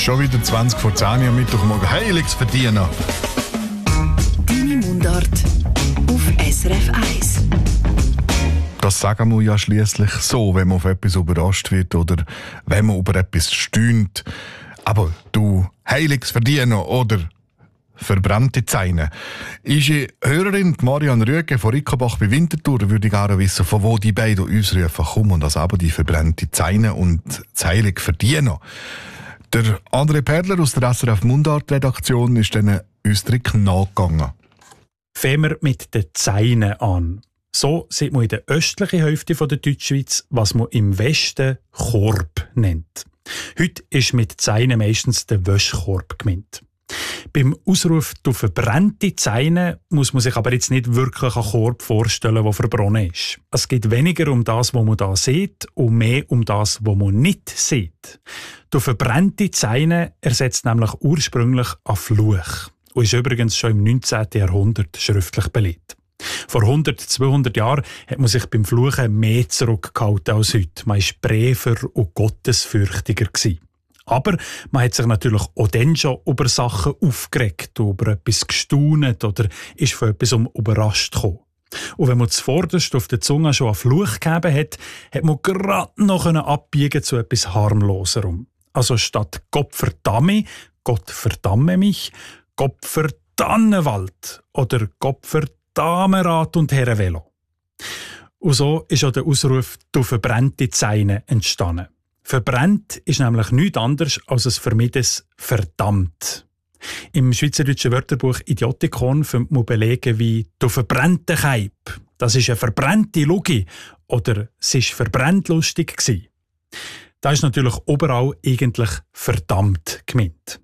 Schon wieder 20 vor 10 Uhr am Mittwochmorgen. Heiliges Verdienen! Deine Mundart auf SRF 1. Das sagen wir ja schliesslich so, wenn man auf etwas überrascht wird oder wenn man über etwas staunt. Aber du, heiliges Verdienen oder verbrannte Zähne. Unsere Hörerin Marianne Rüegge von Rickenbach bei Winterthur würde gerne wissen, von wo die beiden uns rufen. Komm, und das aber die verbrannte Zähne und das heilige Verdienen. Der André Perler aus der SRF Mundart-Redaktion ist dann uns direkt nachgegangen. Fangen wir mit den Zähnen an. So sieht man in der östlichen Hälfte der Deutschschweiz, was man im Westen Korb nennt. Heute ist mit Zähnen meistens der Wäschkorb gemeint. Beim Ausruf «Du verbrannte Zähne» muss man sich aber jetzt nicht wirklich einen Korb vorstellen, der verbrannt ist. Es geht weniger um das, was man da sieht, und mehr um das, was man nicht sieht. «Du verbrannte Zähne» ersetzt nämlich ursprünglich einen Fluch und ist übrigens schon im 19. Jahrhundert schriftlich belegt. Vor 100, 200 Jahren hat man sich beim Fluchen mehr zurückgehalten als heute. Man war braver und gottesfürchtiger gewesen. Aber man hat sich natürlich auch dann schon über Sachen aufgeregt, über etwas gestaunt oder ist von etwas überrascht gekommen. Und wenn man zuvorderst auf der Zunge schon einen Fluch gegeben hat, hat man gerade noch abbiegen zu etwas harmloserem. Also statt «Gott verdamme», «Gott verdamme mich», «Gott verdannewald» oder «Gott verdamerat und Herrenvelo». Und so ist auch der Ausruf «Du verbrannte Zähne» entstanden. Verbrennt ist nämlich nichts anderes als ein vermiedenes «verdammt». Im schweizerdeutschen Wörterbuch Idiotikon findet man Belege wie «Du verbrannte Keib», «Das ist eine verbrannte Lugi» oder «Es ist verbrennt lustig gsi». Da ist natürlich überall eigentlich «verdammt» gemeint.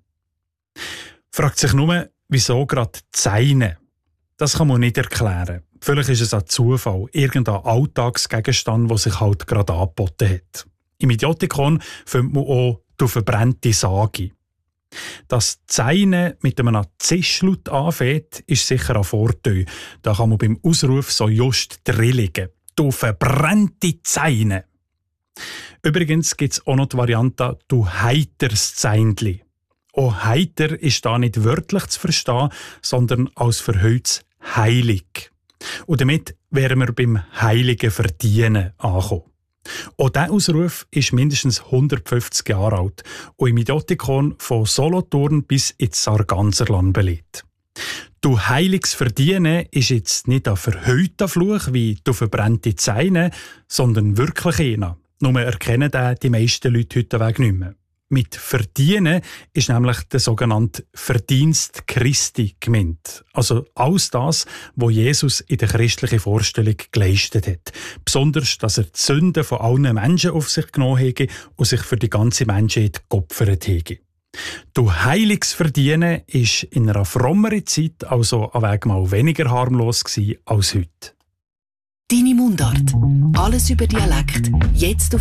Fragt sich nur, wieso gerade Zähne? Das kann man nicht erklären. Vielleicht ist es ein Zufall, irgendein Alltagsgegenstand, der sich halt gerade angeboten hat. Im Idiotikon findet man auch «Du verbrannte Sage». Dass Zähne mit einem Zischlaut anfängt, ist sicher ein Vorteil. Da kann man beim Ausruf so just drilligen. «Du verbrannte Zähne». Übrigens gibt es auch noch die Variante «Du heiters Zähnli». Auch heiter ist da nicht wörtlich zu verstehen, sondern als verhülltes heilig. Und damit wären wir beim heiligen Verdienen angekommen. Auch dieser Ausruf ist mindestens 150 Jahre alt und im Idiotikon von Solothurn bis ins Sarganserland belegt. «Du heiliges Verdienen» ist jetzt nicht ein verhüllter Fluch wie «Du verbrannte Zähne», sondern wirklich einer. Nur erkennen den die meisten Leute heute Weg nicht mehr. Mit «Verdienen» ist nämlich der sogenannte Verdienst Christi gemeint. Also alles das, was Jesus in der christlichen Vorstellung geleistet hat. Besonders, dass er die Sünden von allen Menschen auf sich genommen hat und sich für die ganze Menschheit geopfert hat. «Du heiliges Verdienen» ist in einer frommeren Zeit also ein Weg mal weniger harmlos gewesen als heute. Deine Mundart. Alles über Dialekt. Jetzt auf